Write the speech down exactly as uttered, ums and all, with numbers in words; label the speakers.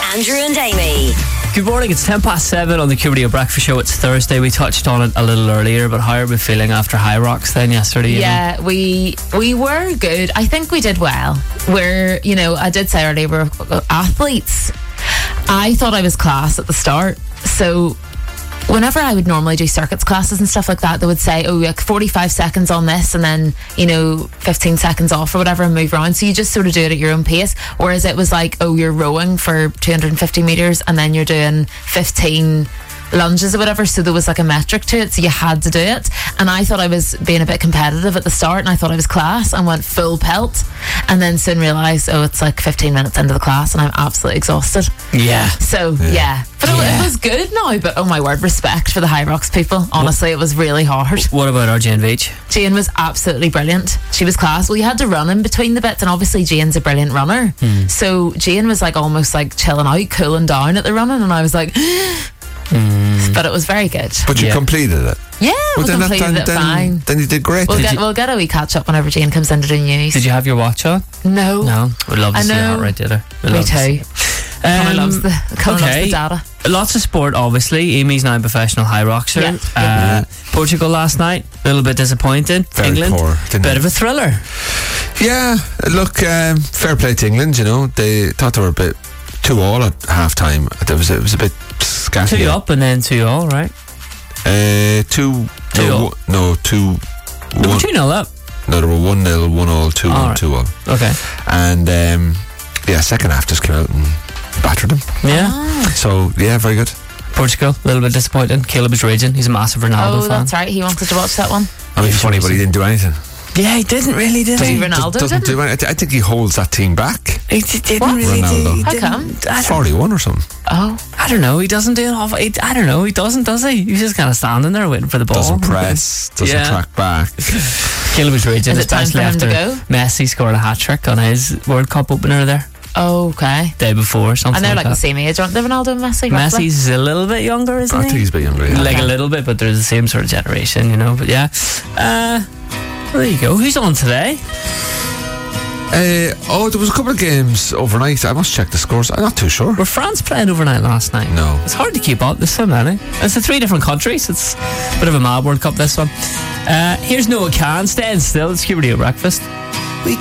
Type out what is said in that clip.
Speaker 1: Andrew and Amy.
Speaker 2: Good morning, it's ten past seven on the Q Radio Breakfast Show. It's Thursday. We touched on it a little earlier, but how are we feeling after High Rocks then yesterday?
Speaker 3: Yeah, we we were good. I think we did well. We're, you know, I did say earlier, we're athletes. I thought I was class at the start. So whenever I would normally do circuits classes and stuff like that, they would say, oh, like forty-five seconds on this and then, you know, fifteen seconds off or whatever and move around. So you just sort of do it at your own pace. Whereas it was like, oh, you're rowing for two hundred fifty metres and then you're doing fifteen lunges or whatever, so there was like a metric to it, so you had to do it. And I thought I was being a bit competitive at the start and I thought I was class and went full pelt, and then soon realised, oh, it's like fifteen minutes into the class and I'm absolutely exhausted.
Speaker 2: Yeah.
Speaker 3: So yeah, yeah. But
Speaker 2: yeah.
Speaker 3: It, it was good now, but oh my word, respect for the High Rocks people. Honestly, it was really hard.
Speaker 2: What about our Jane Veitch?
Speaker 3: Jane was absolutely brilliant. She was class. Well, you had to run in between the bits, and obviously Jane's a brilliant runner. Mm. So Jane was like almost like chilling out, cooling down at the running, and I was like Mm. But it was very good.
Speaker 4: But you
Speaker 2: yeah.
Speaker 4: completed it?
Speaker 3: Yeah, we
Speaker 4: well,
Speaker 3: completed
Speaker 4: that,
Speaker 3: it
Speaker 4: then,
Speaker 3: fine.
Speaker 4: Then you did great.
Speaker 3: We'll,
Speaker 4: did
Speaker 3: get,
Speaker 4: you?
Speaker 3: we'll get a wee catch up whenever Jane comes into the news.
Speaker 2: Did you have your watch on?
Speaker 3: No.
Speaker 2: No. We'd love to
Speaker 3: I
Speaker 2: see
Speaker 3: know.
Speaker 2: that right there.
Speaker 3: Me
Speaker 2: love
Speaker 3: too. Connor um, loves the, Connor
Speaker 2: okay.
Speaker 3: loves the data.
Speaker 2: Lots of sport, obviously. Amy's now a professional high rocker.
Speaker 3: Yeah.
Speaker 2: Uh, Portugal last night, a little bit disappointing.
Speaker 4: Very
Speaker 2: England,
Speaker 4: poor, didn't
Speaker 2: bit
Speaker 4: it?
Speaker 2: of a thriller.
Speaker 4: Yeah, look, um, fair play to England. You know, they thought they were a bit two all at half time. It was it was a bit scatty.
Speaker 2: Two up and then two all, right?
Speaker 4: Uh, two,
Speaker 2: two
Speaker 4: no,
Speaker 2: all.
Speaker 4: w- no, two.
Speaker 2: They were
Speaker 4: one,
Speaker 2: two nil up.
Speaker 4: No, they were one nil, one all, two
Speaker 2: all
Speaker 4: one,
Speaker 2: right.
Speaker 4: two all.
Speaker 2: Okay.
Speaker 4: And um, yeah, second half just came out and battered them.
Speaker 2: Yeah.
Speaker 3: Ah.
Speaker 4: So yeah, very good.
Speaker 2: Portugal, a little bit disappointing. Caleb is raging. He's a massive Ronaldo
Speaker 3: Oh,
Speaker 2: fan.
Speaker 3: that's right. He wanted to watch that one.
Speaker 4: I mean, funny, but he didn't do anything.
Speaker 2: Yeah, he didn't really, did
Speaker 3: Did
Speaker 2: he?
Speaker 3: he? Ronaldo
Speaker 4: Does, doesn't
Speaker 3: didn't?
Speaker 4: do anything. I think he holds that team back.
Speaker 2: He d- didn't
Speaker 3: What?
Speaker 2: really
Speaker 4: Ronaldo.
Speaker 2: do. he
Speaker 3: How
Speaker 2: didn't-
Speaker 3: come?
Speaker 2: I don't,
Speaker 4: forty-one or something.
Speaker 3: Oh.
Speaker 2: I don't know. He doesn't do it off. He, I don't know. He doesn't, does he? He's just kind of standing there waiting for the ball.
Speaker 4: Doesn't press, doesn't
Speaker 2: Yeah.
Speaker 4: track back.
Speaker 2: Caleb was raging,
Speaker 3: Is it time
Speaker 2: especially
Speaker 3: for him
Speaker 2: after
Speaker 3: to go?
Speaker 2: Messi scored a hat trick on his World Cup opener there.
Speaker 3: Oh, okay.
Speaker 2: Day before, something
Speaker 3: And they're
Speaker 2: like
Speaker 3: like
Speaker 2: that.
Speaker 3: the same age, aren't they, Ronaldo and Messi? roughly?
Speaker 2: Messi's a little bit younger, isn't
Speaker 4: I
Speaker 2: he?
Speaker 4: think he's a bit younger. Yeah.
Speaker 2: Like
Speaker 3: Okay.
Speaker 2: a little bit, but they're the same sort of generation, you know. But yeah. Uh, well, there you go. Who's on today?
Speaker 4: Uh, oh, there was a couple of games overnight. I must check the scores. I'm not too sure.
Speaker 2: Were France playing overnight last night?
Speaker 4: No.
Speaker 2: It's hard to keep up. There's so many. It's the three different countries. It's a bit of a mad World Cup, this one. Uh, here's Noah Khan staying still. It's Q Radio Breakfast.